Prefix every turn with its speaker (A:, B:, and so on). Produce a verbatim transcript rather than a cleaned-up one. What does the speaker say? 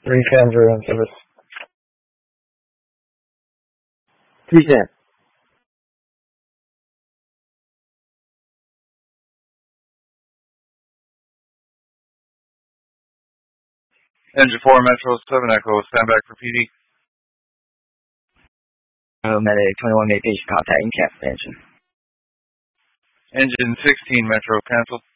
A: three ten zero in service.
B: three ten.
C: Engine four, Metro seven Echo, stand back for P D.
D: Oh, Medic twenty-one, make contact in cap engine.
C: Engine sixteen, Metro, cancel.